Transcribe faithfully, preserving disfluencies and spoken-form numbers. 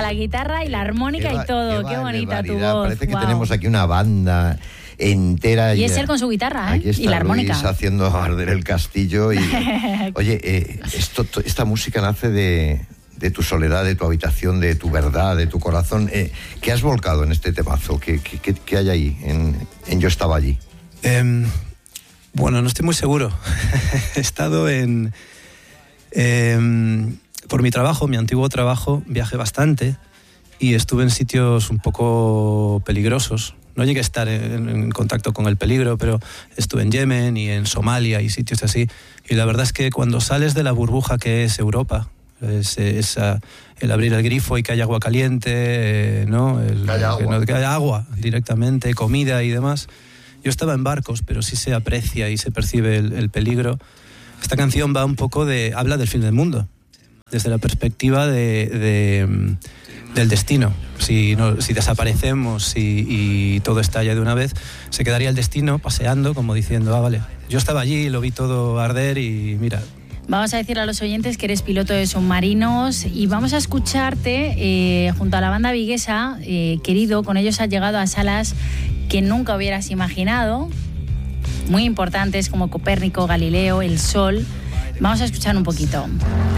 la guitarra y la armónica va, y todo. Qué, qué bonita tu voz. Parece que wow. tenemos aquí una banda entera. Y es él con su guitarra, ¿eh? Aquí está y la armónica. Luis haciendo arder el castillo. Y, oye, eh, esto, esta música nace de, de tu soledad, de tu habitación, de tu verdad, de tu corazón. Eh, ¿Qué has volcado en este temazo? ¿Qué, qué, qué, qué hay ahí en, en Yo estaba allí? Eh, bueno, no estoy muy seguro. He estado en... Eh, por mi trabajo, mi antiguo trabajo, viajé bastante y estuve en sitios un poco peligrosos. No llegué a estar en, en contacto con el peligro, pero estuve en Yemen y en Somalia y sitios así. Y la verdad es que cuando sales de la burbuja que es Europa, es, es a, el abrir el grifo y que haya agua caliente, eh, ¿no? El, que haya agua. Que, no, que haya agua directamente, comida y demás. Yo estaba en barcos, pero sí se aprecia y se percibe el, el peligro. Esta canción va un poco de... habla del fin del mundo, desde la perspectiva de... de del destino. Si, no, si desaparecemos si, y todo estalla de una vez, se quedaría el destino paseando como diciendo, ah, vale, yo estaba allí, lo vi todo arder y mira. Vamos a decirle a los oyentes que eres piloto de submarinos y vamos a escucharte eh, junto a la banda viguesa, eh, querido, con ellos has llegado a salas que nunca hubieras imaginado, muy importantes como Copérnico, Galileo, El Sol. Vamos a escuchar un poquito.